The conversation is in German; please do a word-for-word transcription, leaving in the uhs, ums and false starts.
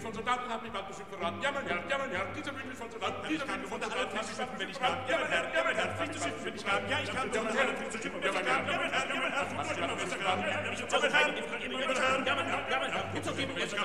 von Soldaten hat mich bald bestimmt verraten. Ja, mein Herr, ja, mein Herr, dieser Bündel von Soldaten, dieser Bündel von Soldaten hat mich bald bestimmt verraten. Ja, mein Herr, ja, mein Herr, fliegt zu schiffen, wenn ich kann. Ja, ich kann. Ja, mein Herr, fliegt zu schiffen, wenn ich kann. Ja, mein Herr, ja, mein Herr, fliegt zu schiffen, wenn ich kann. Ja, mein Herr, ja, mein Herr, ja, mein Herr, ja, mein Herr, ja, mein Herr, fliegt zu schiffen, wenn ich kann.